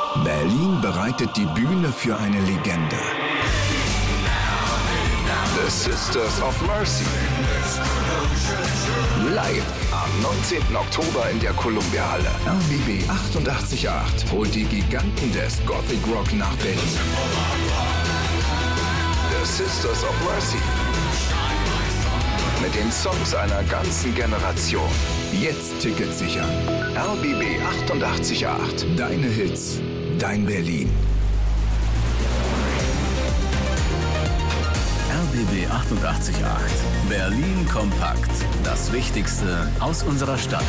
Berlin bereitet die Bühne für eine Legende. The Sisters of Mercy. Live am 19. Oktober in der Columbia-Halle. RBB 88.8 holt die Giganten des Gothic Rock nach Berlin. The Sisters of Mercy. Mit den Songs einer ganzen Generation. Jetzt Tickets sichern. RBB 88.8. Deine Hits, dein Berlin. RBB 88.8. Berlin kompakt. Das Wichtigste aus unserer Stadt.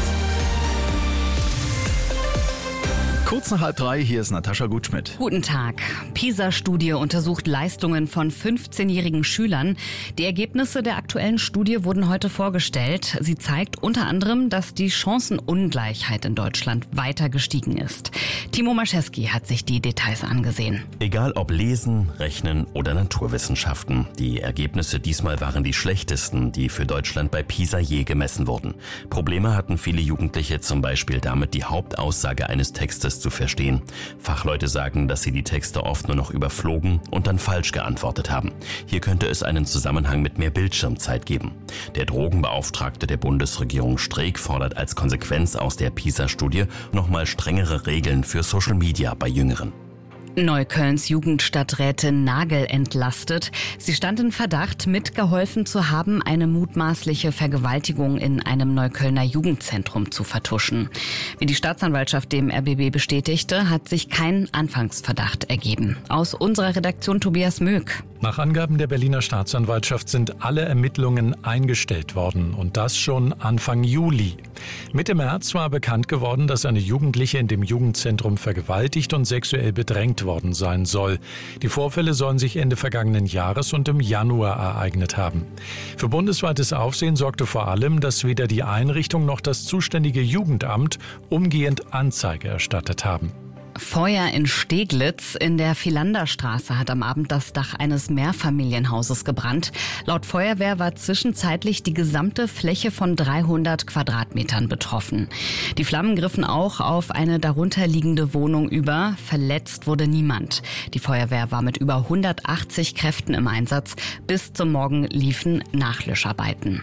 Kurz nach 2:30, hier ist Natascha Gutschmidt. Guten Tag. PISA-Studie untersucht Leistungen von 15-jährigen Schülern. Die Ergebnisse der aktuellen Studie wurden heute vorgestellt. Sie zeigt unter anderem, dass die Chancenungleichheit in Deutschland weiter gestiegen ist. Timo Maschewski hat sich die Details angesehen. Egal ob Lesen, Rechnen oder Naturwissenschaften, die Ergebnisse diesmal waren die schlechtesten, die für Deutschland bei PISA je gemessen wurden. Probleme hatten viele Jugendliche zum Beispiel damit, die Hauptaussage eines Textes zu verstehen. Fachleute sagen, dass sie die Texte oft nur noch überflogen und dann falsch geantwortet haben. Hier könnte es einen Zusammenhang mit mehr Bildschirmzeit geben. Der Drogenbeauftragte der Bundesregierung Streeck fordert als Konsequenz aus der PISA-Studie nochmal strengere Regeln für Social Media bei Jüngeren. Neuköllns Jugendstadträtin Nagel entlastet. Sie stand in Verdacht, mitgeholfen zu haben, eine mutmaßliche Vergewaltigung in einem Neuköllner Jugendzentrum zu vertuschen. Wie die Staatsanwaltschaft dem RBB bestätigte, hat sich kein Anfangsverdacht ergeben. Aus unserer Redaktion Tobias Möck. Nach Angaben der Berliner Staatsanwaltschaft sind alle Ermittlungen eingestellt worden und das schon Anfang Juli. Mitte März war bekannt geworden, dass eine Jugendliche in dem Jugendzentrum vergewaltigt und sexuell bedrängt worden sein soll. Die Vorfälle sollen sich Ende vergangenen Jahres und im Januar ereignet haben. Für bundesweites Aufsehen sorgte vor allem, dass weder die Einrichtung noch das zuständige Jugendamt umgehend Anzeige erstattet haben. Feuer in Steglitz. In der Philanderstraße hat am Abend das Dach eines Mehrfamilienhauses gebrannt. Laut Feuerwehr war zwischenzeitlich die gesamte Fläche von 300 Quadratmetern betroffen. Die Flammen griffen auch auf eine darunterliegende Wohnung über. Verletzt wurde niemand. Die Feuerwehr war mit über 180 Kräften im Einsatz. Bis zum Morgen liefen Nachlöscharbeiten.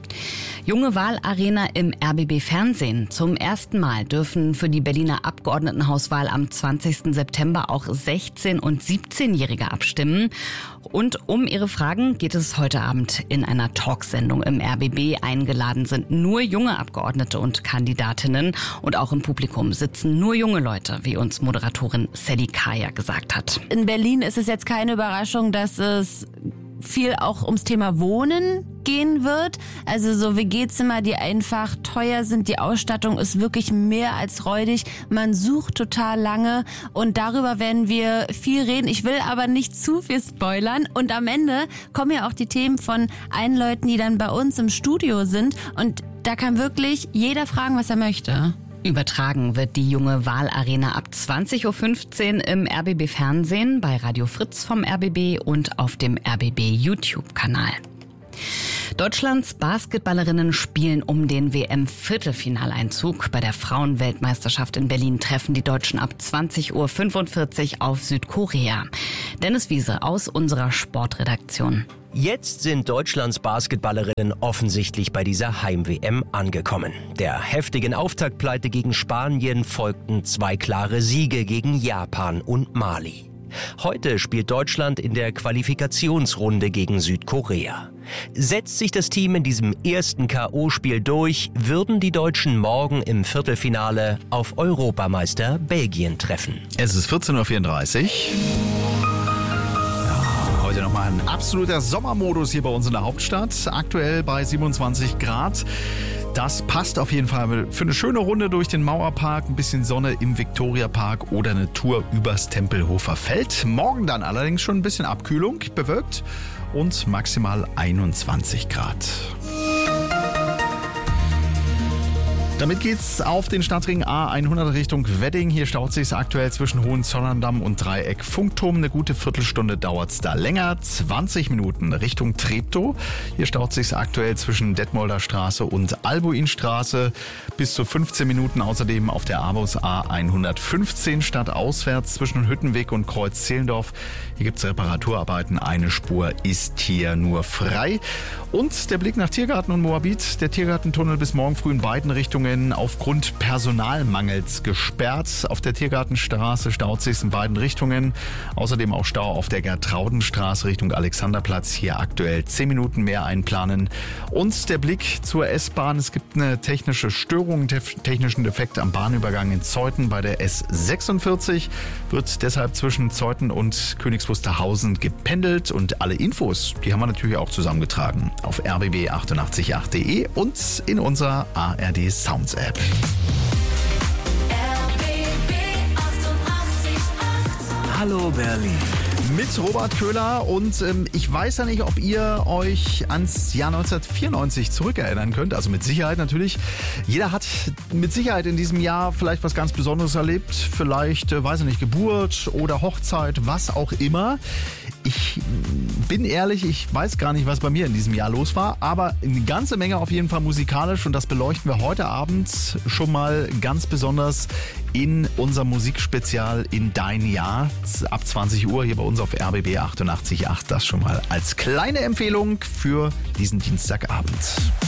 Junge Wahlarena im RBB-Fernsehen. Zum ersten Mal dürfen für die Berliner Abgeordnetenhauswahl am 20. September auch 16- und 17-Jährige abstimmen. Und um ihre Fragen geht es heute Abend in einer Talksendung im RBB. Eingeladen sind nur junge Abgeordnete und Kandidatinnen. Und auch im Publikum sitzen nur junge Leute, wie uns Moderatorin Sally Kaya gesagt hat. In Berlin ist es jetzt keine Überraschung, dass es viel auch ums Thema Wohnen gehen wird. Also so WG-Zimmer, die einfach teuer sind. Die Ausstattung ist wirklich mehr als räudig. Man sucht total lange und darüber werden wir viel reden. Ich will aber nicht zu viel spoilern. Und am Ende kommen ja auch die Themen von allen Leuten, die dann bei uns im Studio sind. Und da kann wirklich jeder fragen, was er möchte. Übertragen wird die junge Wahlarena ab 20.15 Uhr im RBB Fernsehen, bei Radio Fritz vom RBB und auf dem RBB YouTube-Kanal. Deutschlands Basketballerinnen spielen um den WM-Viertelfinaleinzug. Bei der Frauenweltmeisterschaft in Berlin treffen die Deutschen ab 20.45 Uhr auf Südkorea. Dennis Wiese aus unserer Sportredaktion. Jetzt sind Deutschlands Basketballerinnen offensichtlich bei dieser Heim-WM angekommen. Der heftigen Auftaktpleite gegen Spanien folgten 2 klare Siege gegen Japan und Mali. Heute spielt Deutschland in der Qualifikationsrunde gegen Südkorea. Setzt sich das Team in diesem ersten K.O.-Spiel durch, würden die Deutschen morgen im Viertelfinale auf Europameister Belgien treffen. Es ist 14.34 Uhr. Heute nochmal ein absoluter Sommermodus hier bei uns in der Hauptstadt. Aktuell bei 27 Grad. Das passt auf jeden Fall für eine schöne Runde durch den Mauerpark, ein bisschen Sonne im Viktoriapark oder eine Tour übers Tempelhofer Feld. Morgen dann allerdings schon ein bisschen Abkühlung, bewölkt und maximal 21 Grad. Damit geht's auf den Stadtring A100 Richtung Wedding. Hier staut sich's aktuell zwischen Hohenzollern-Damm und Dreieck Funkturm. Eine gute Viertelstunde dauert's da länger. 20 Minuten Richtung Treptow. Hier staut sich's aktuell zwischen Detmolder Straße und Albuinstraße. Bis zu 15 Minuten außerdem auf der A-Bus A115 stadtauswärts zwischen Hüttenweg und Kreuz Zehlendorf. Hier gibt's Reparaturarbeiten. Eine Spur ist hier nur frei. Und der Blick nach Tiergarten und Moabit. Der Tiergartentunnel bis morgen früh in beiden Richtungen aufgrund Personalmangels gesperrt. Auf der Tiergartenstraße staut sich in beiden Richtungen. Außerdem auch Stau auf der Gertraudenstraße Richtung Alexanderplatz. Hier aktuell 10 Minuten mehr einplanen. Und der Blick zur S-Bahn. Es gibt eine technische Störung, technischen Defekt am Bahnübergang in Zeuthen bei der S46. Wird deshalb zwischen Zeuthen und Königs Wusterhausen gependelt. Und alle Infos, die haben wir natürlich auch zusammengetragen auf rbb888.de und in unserer ARD Sounds App. Hallo Berlin. Mit Robert Köhler und ich weiß ja nicht, ob ihr euch ans Jahr 1994 zurückerinnern könnt, also mit Sicherheit natürlich. Jeder hat mit Sicherheit in diesem Jahr vielleicht was ganz Besonderes erlebt, vielleicht, weiß ich nicht, Geburt oder Hochzeit, was auch immer. Ich bin ehrlich, ich weiß gar nicht, was bei mir in diesem Jahr los war, aber eine ganze Menge auf jeden Fall musikalisch und das beleuchten wir heute Abend schon mal ganz besonders in unserem Musikspezial in Dein Jahr ab 20 Uhr hier bei uns auf RBB 88.8. Das schon mal als kleine Empfehlung für diesen Dienstagabend.